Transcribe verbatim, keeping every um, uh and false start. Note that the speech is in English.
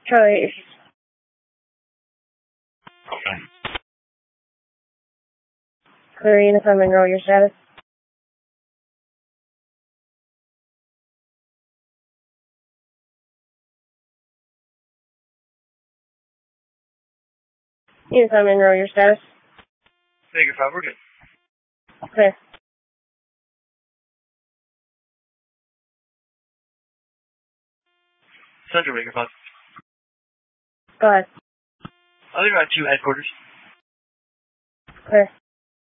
Charlie. Clear uniform and roll your status. Uniform and roll your status. Figure five, we're good. Clear. Central, Figure five. Go ahead. I'll be right to headquarters. Clear.